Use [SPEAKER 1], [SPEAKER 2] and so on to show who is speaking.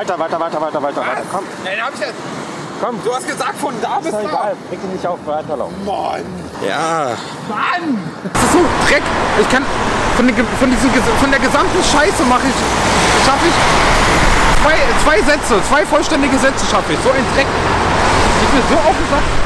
[SPEAKER 1] Weiter. Komm.
[SPEAKER 2] Nein, hab ich jetzt.
[SPEAKER 1] Komm.
[SPEAKER 2] Du hast gesagt, von da bis
[SPEAKER 1] Ist doch
[SPEAKER 2] da.
[SPEAKER 1] egal. Reg dich nicht auf, weiterlaufen.
[SPEAKER 2] Mann.
[SPEAKER 1] Ja.
[SPEAKER 2] Mann.
[SPEAKER 3] Das ist so Dreck. Ich kann von der gesamten Scheiße schaffe ich zwei vollständige Sätze schaffe ich. So ein Dreck. Ich bin so auf den Sack.